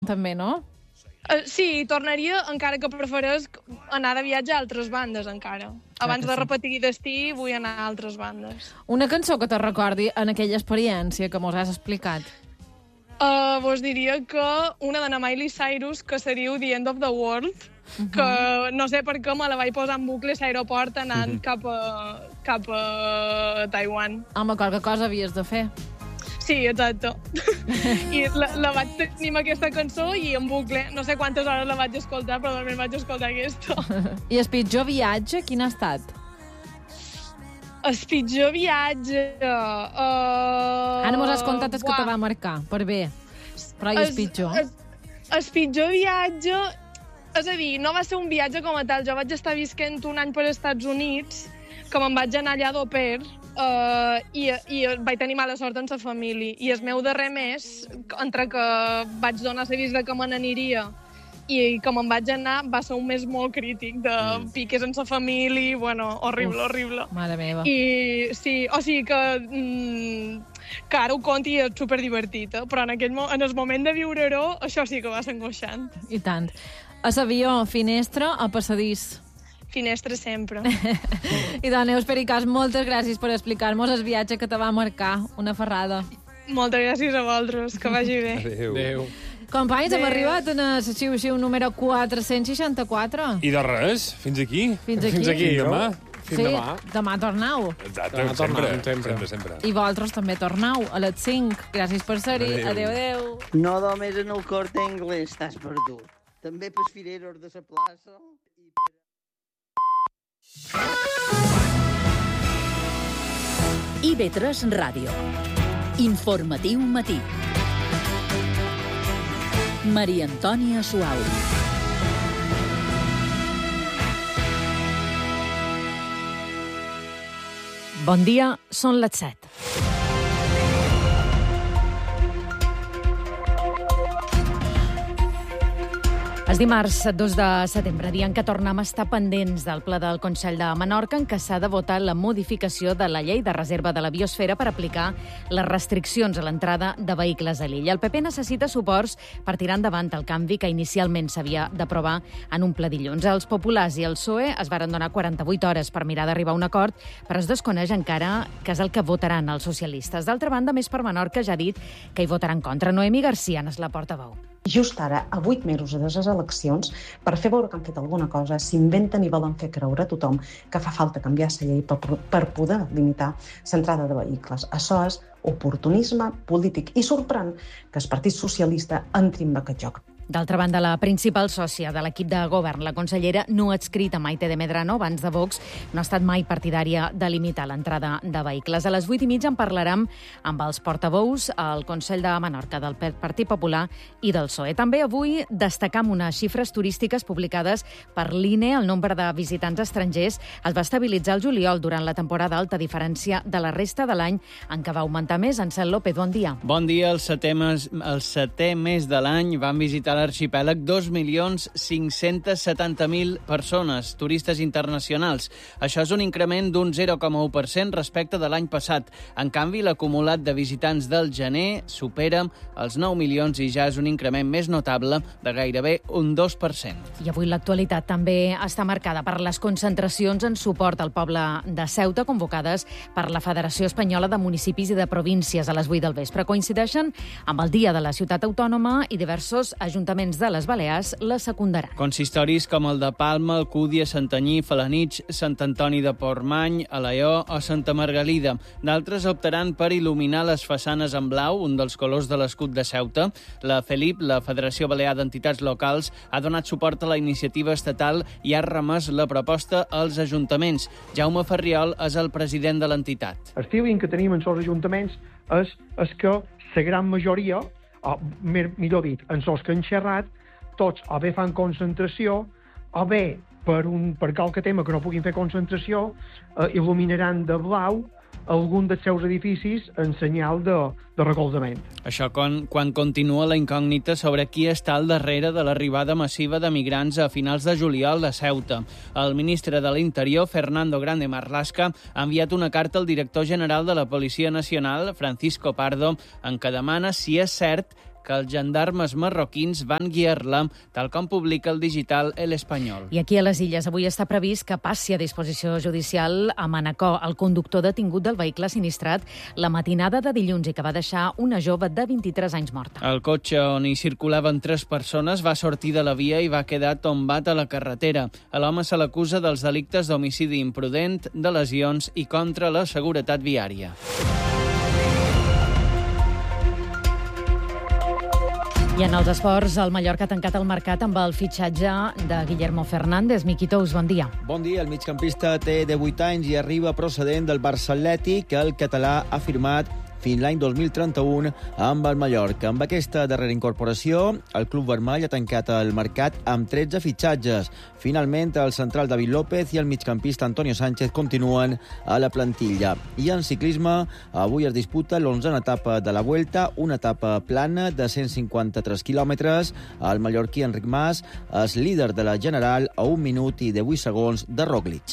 també, no? Sí, tornaria, encara que prefereix anar de viatge a altres bandes, encara. Abans de repetir destí, vull anar a altres bandes. Una cançó que te recordi en aquella experiència que mos has explicat. Vos diria que una de Miley Cyrus, que seria The End of the World, que no sé per què me la vaig posar en bucle a l'aeroport anant cap a Taiwan. Home, qualque cosa havies de fer. Sí, exacte. I la vaig tenir amb aquesta cançó i en bucle. No sé quantes hores la vaig escoltar, però normalment vaig escoltar aquesta. I el pitjor viatge, quin ha estat? El pitjor viatge... Ara mos has contat el que te va marcar, per bé. Però i el pitjor? El pitjor viatge... És a dir, no va ser un viatge com a tal. Jo vaig estar visquent un any per als Estats Units, que me'n vaig anar allà d'au pair, i vaig tenir mala sort amb la família. I el meu darrer mes, entre que vaig donar l'avís de que me n'aniria i que me'n vaig anar, va ser un mes molt crític, de piques en la família, bueno, horrible, horrible. Mare meva. I sí, o sigui que ara ho conti i és superdivertit, però en el moment de viure-ho, això sí que va ser angoixant. I tant. A l'avió, finestra o passadís? Finestra sempre. I doncs, Neus Pericàs, moltes gràcies per explicar-nos el viatge que te va marcar. Una ferrada. Moltes gràcies a vosaltres, que vagi bé. Adéu. Companys, hem arribat a la secció número 464. I de res, fins aquí. Fins aquí. Demà. Sí, demà tornau. Exacte, sempre. I vosaltres també tornau a les 5. Gràcies per ser-hi. Adéu. No només en el Corte Inglés estàs perdut. També pels fireros de la plaça. IB3 Ràdio. Informatiu matí. Maria Antònia Suau. Bon dia, són les 7. És dimarts 2 de setembre, dia en què tornem a estar pendents del ple del Consell de Menorca en què s'ha de votar la modificació de la llei de reserva de la biosfera per aplicar les restriccions a l'entrada de vehicles a l'illa. El PP necessita suports per tirar endavant el canvi que inicialment s'havia d'aprovar en un ple dilluns. Els populars i el PSOE es varen donar 48 hores per mirar d'arribar a un acord, però es desconeix encara que és el que votaran els socialistes. D'altra banda, Més per Menorca ja ha dit que hi votarà en contra. Noemi García n'és la portaveu. Just ara, a 8 mesos de les eleccions, per fer veure que han fet alguna cosa, s'inventen i volen fer creure a tothom que fa falta canviar la llei per poder limitar l'entrada de vehicles. Això és oportunisme polític i sorprèn que el Partit Socialista entri en aquest joc. D'altra banda, la principal sòcia de l'equip de govern, la consellera no adscrita Maite de Medrano, abans de Vox, no ha estat mai partidària de limitar l'entrada de vehicles. A les 8:30 en parlarem amb els portaveus al Consell de Menorca del Partit Popular i del PSOE. També avui destacam unes xifres turístiques publicades per l'INE. El nombre de visitants estrangers es va estabilitzar al juliol durant la temporada alta, a diferència de la resta de l'any en què va augmentar més. Ansel López, bon dia. Bon dia. El setè mes de l'any van visitar l'arxipèlag 2.570.000 persones, turistes internacionals. Això és un increment d'un 0,1% respecte de l'any passat. En canvi, l'acumulat de visitants del gener supera els 9 milions i ja és un increment més notable de gairebé un 2%. I avui l'actualitat també està marcada per les concentracions en suport al poble de Ceuta convocades per la Federació Espanyola de Municipis i de Províncies a les 8 del vespre. Coincideixen amb el Dia de la Ciutat Autònoma i diversos ajuntaments de les Balears la secundaran. Consistoris com el de Palma, Alcúdia, Santanyí, Felanitx, Sant Antoni de Portmany, Alaior o Santa Margalida. D'altres optaran per il·luminar les façanes en blau, un dels colors de l'escut de Ceuta. La FELIP, la Federació Balear d'Entitats Locals, ha donat suport a la iniciativa estatal i ha remès la proposta als ajuntaments. Jaume Ferriol és el president de l'entitat. El feeling que tenim en els ajuntaments és que la gran majoria, o millor dit, en els que han xerrat, tots o bé fan concentració, o bé per qualque tema que no puguin fer concentració, il·luminaran de blau algun dels seus edificis en senyal de recolzament. Això quan continua la incògnita sobre qui està al darrere de l'arribada massiva de migrants a finals de juliol a Ceuta. El ministre de l'Interior, Fernando Grande Marlaska, ha enviat una carta al director general de la Policia Nacional, Francisco Pardo, en què demana si és cert que els gendarmes marroquins van guiar-la, tal com publica el digital El Espanyol. I aquí a les Illes avui està previst que passi a disposició judicial a Manacor el conductor detingut del vehicle sinistrat la matinada de dilluns i que va deixar una jove de 23 anys morta. El cotxe on hi circulaven 3 persones va sortir de la via i va quedar tombat a la carretera. A l'home se l'acusa dels delictes d'homicidi imprudent, de lesions i contra la seguretat viària. I en els esports, el Mallorca ha tancat el mercat amb el fitxatge de Guillermo Fernández. Miquitous, bon dia. Bon dia. El migcampista té 18 anys i arriba procedent del Barça Atlètic, que el català ha firmat fins l'any 2031 amb el Mallorca. Amb aquesta darrera incorporació, el club vermell ha tancat el mercat amb 13 fitxatges. Finalment, el central David López i el migcampista Antonio Sánchez continuen a la plantilla. I en ciclisme, avui es disputa l'11a etapa de la Vuelta, una etapa plana de 153 quilòmetres. El mallorquí Enric Mas és líder de la general a 1 minut i 18 segons de Roglic.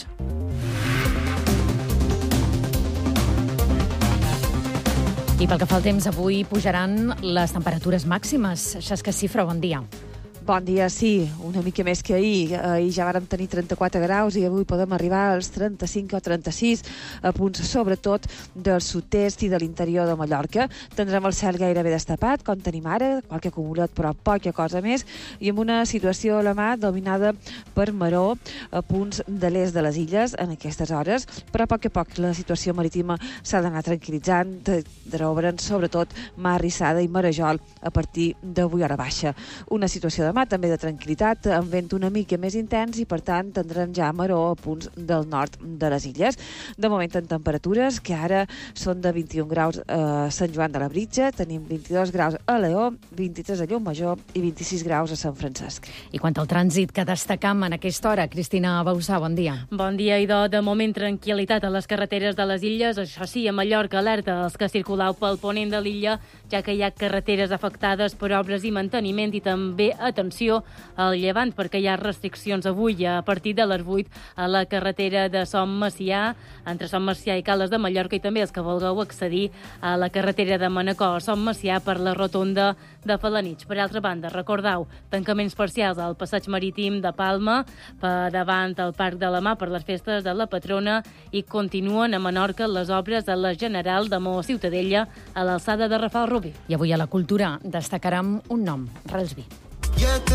I pel que fa al temps, avui pujaran les temperatures màximes. Xesca Cifra, bon dia. Bon dia, sí, una mica més que ahir. Ahir ja vàrem tenir 34 graus i avui podem arribar als 35 o 36 a punts, sobretot del sud-est i de l'interior de Mallorca. Tindrem el cel gairebé destapat, com tenim ara, qualque acumulat, però poca cosa més, i amb una situació a la mà dominada per maró a punts de l'est de les illes en aquestes hores, però a poc la situació marítima s'ha d'anar tranquil·litzant, trobaren sobretot mar arrissada i marejol a partir d'avui hora baixa. Una situació de també de tranquil·litat, amb vent una mica més intens i, per tant, tindrem ja maró a punts del nord de les illes. De moment, en temperatures, que ara són de 21 graus a Sant Joan de la Britja, tenim 22 graus a Leó, 23 a Llaummajor i 26 graus a Sant Francesc. I quant al trànsit que destacam en aquesta hora, Cristina Bausà, bon dia. Bon dia, idò. De moment, tranquil·litat a les carreteres de les illes. Això sí, a Mallorca, alerta als que circulau pel ponent de l'illa, ja que hi ha carreteres afectades per obres i manteniment i també, atenció al llevant, perquè hi ha restriccions avui a partir de les 8 a la carretera de Som Macià, entre Som Macià i Cales de Mallorca, i també els que vulgueu accedir a la carretera de Manacor, Som Macià, per la rotonda de Felanitx. Per altra banda, recordeu, tancaments parcials al passeig marítim de Palma, per davant al Parc de la Mar per les festes de la patrona, i continuen a Menorca les obres a la General de Mó Ciutadella a l'alçada de Rafal Rubí. I avui a la cultura destacarem un nom, Relsby.